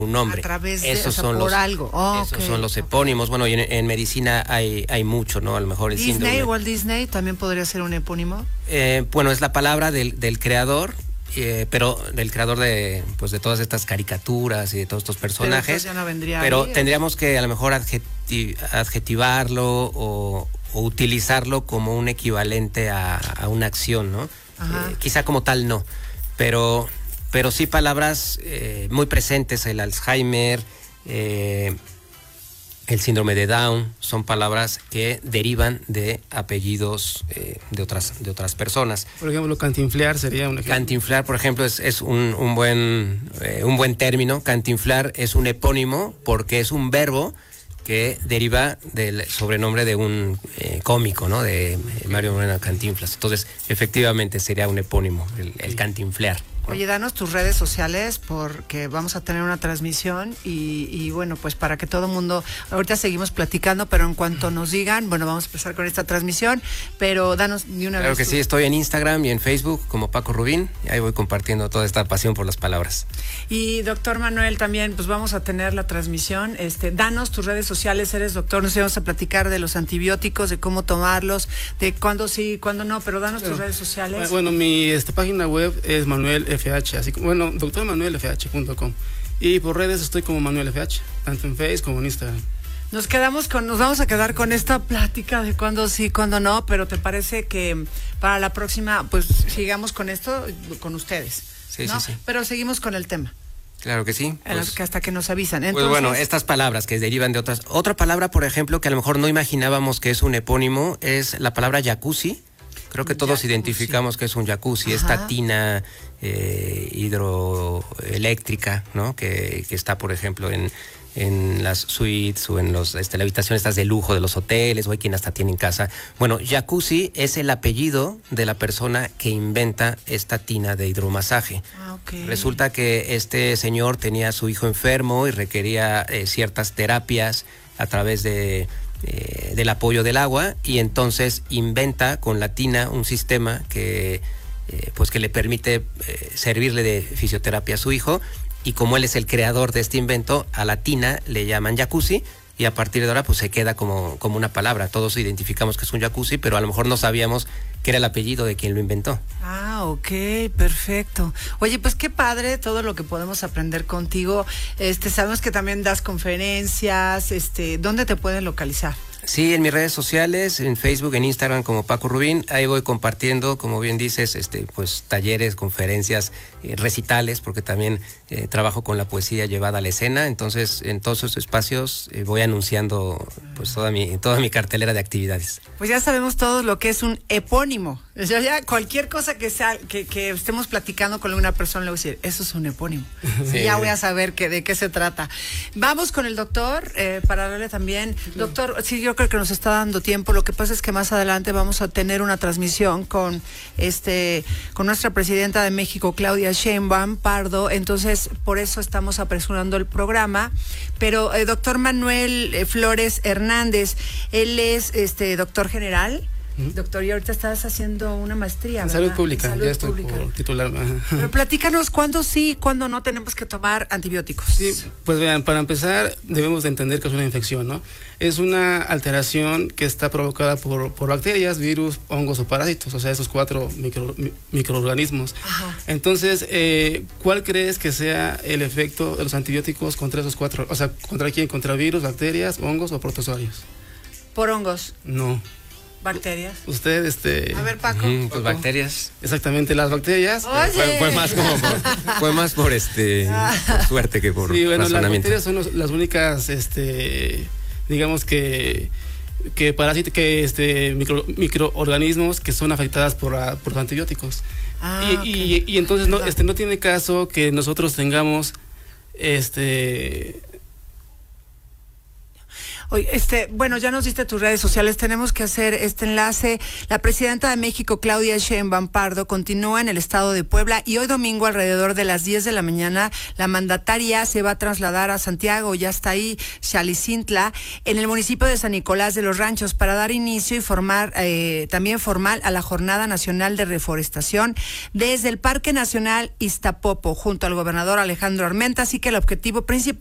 un nombre. A través de, esos o sea, son por los, algo. Oh, esos okay, son los epónimos. Bueno, y en medicina hay mucho, ¿no? A lo mejor el Disney, síndrome. Walt Disney también podría ser un epónimo. Bueno, es la palabra del creador, pero del creador de todas estas caricaturas y de todos estos personajes. Pero, ya no vendría pero ahí, tendríamos que a lo mejor adjetivarlo o utilizarlo como un equivalente a una acción, ¿no? Quizá como tal no, pero sí palabras muy presentes, el Alzheimer, el síndrome de Down, son palabras que derivan de apellidos de otras personas. Por ejemplo, cantinflear sería un ejemplo. Cantinflar, por ejemplo, es un buen término. Cantinflar es un epónimo porque es un verbo que deriva del sobrenombre de un cómico, ¿no? De Mario Moreno Cantinflas. Entonces, efectivamente sería un epónimo, el cantinflear. Oye, danos tus redes sociales porque vamos a tener una transmisión y bueno, pues para que todo el mundo, ahorita seguimos platicando, pero en cuanto nos digan, bueno, vamos a empezar con esta transmisión, pero danos de una vez. Claro que sí, estoy en Instagram y en Facebook como Paco Rubín, y ahí voy compartiendo toda esta pasión por las palabras. Y doctor Manuel también, pues vamos a tener la transmisión, danos tus redes sociales, eres doctor, nos vamos a platicar de los antibióticos, de cómo tomarlos, de cuándo sí, cuándo no, pero danos tus redes sociales. Bueno, mi página web es Manuel FH, así como, bueno, doctormanuelfh.com, y por redes estoy como Manuel FH, tanto en Facebook como en Instagram. Nos vamos a quedar con esta plática de cuándo sí, cuándo no, pero ¿te parece que para la próxima, pues sigamos con esto, con ustedes? Sí, ¿no? sí. Pero seguimos con el tema. Claro que sí. Que hasta que nos avisan. Entonces, pues bueno, estas palabras que derivan de otras. Otra palabra, por ejemplo, que a lo mejor no imaginábamos que es un epónimo, es la palabra jacuzzi. Creo que todos identificamos que es un jacuzzi, esta tina hidroeléctrica, ¿no? Que está, por ejemplo, en las suites o en las habitaciones estas de lujo de los hoteles, o hay quien hasta tiene en casa. Bueno, jacuzzi es el apellido de la persona que inventa esta tina de hidromasaje. Okay. Resulta que este señor tenía a su hijo enfermo y requería ciertas terapias a través del apoyo del agua, y entonces inventa con la tina un sistema que le permite servirle de fisioterapia a su hijo, y como él es el creador de este invento, a la tina le llaman jacuzzi, y a partir de ahora pues se queda como una palabra. Todos identificamos que es un jacuzzi, pero a lo mejor no sabíamos que era el apellido de quien lo inventó. Ah, ok, perfecto. Oye, pues qué padre todo lo que podemos aprender contigo. Sabemos que también das conferencias, ¿dónde te pueden localizar? Sí, en mis redes sociales, en Facebook, en Instagram como Paco Rubín, ahí voy compartiendo, como bien dices, pues talleres, conferencias, recitales, porque también trabajo con la poesía llevada a la escena. Entonces, en todos esos espacios voy anunciando pues toda mi cartelera de actividades. Pues ya sabemos todos lo que es un epónimo. O sea, ya cualquier cosa que estemos platicando con una persona, le voy a decir, eso es un epónimo. Sí. Y ya voy a saber de qué se trata. Vamos con el doctor, para darle también. Doctor, sí, yo creo que nos está dando tiempo. Lo que pasa es que más adelante vamos a tener una transmisión con nuestra presidenta de México, Claudia Sheinbaum Pardo. Entonces, por eso estamos apresurando el programa. Pero doctor Manuel Flores Hernández, él es doctor general. Doctor, y ahorita estás haciendo una maestría, ¿verdad? Salud pública, Salud ya estoy pública. por titular. Pero platícanos, ¿cuándo sí, cuándo no tenemos que tomar antibióticos? Sí, pues vean, para empezar debemos de entender que es una infección, ¿no? Es una alteración que está provocada por bacterias, virus, hongos o parásitos, o sea, esos 4 microorganismos. Ajá. Entonces, ¿cuál crees que sea el efecto de los antibióticos contra esos 4? O sea, ¿contra quién? ¿Contra virus, bacterias, hongos o protozoarios? Por hongos. No. Bacterias. Usted, A ver, Paco. Pues bacterias. Exactamente, las bacterias. Fue más por suerte que por razonamiento. Las bacterias son las únicas, digamos que parásitos, microorganismos que son afectadas por los antibióticos. Y entonces no tiene caso que nosotros tengamos Oye, bueno, ya nos diste tus redes sociales, tenemos que hacer este enlace. La presidenta de México, Claudia Sheinbaum Pardo, continúa en el estado de Puebla y hoy domingo alrededor de las 10 de la mañana la mandataria se va a trasladar a Santiago, ya está ahí, Xalicintla, en el municipio de San Nicolás de los Ranchos, para dar inicio y también formal a la Jornada Nacional de Reforestación desde el Parque Nacional Iztapopo, junto al gobernador Alejandro Armenta, así que el objetivo principal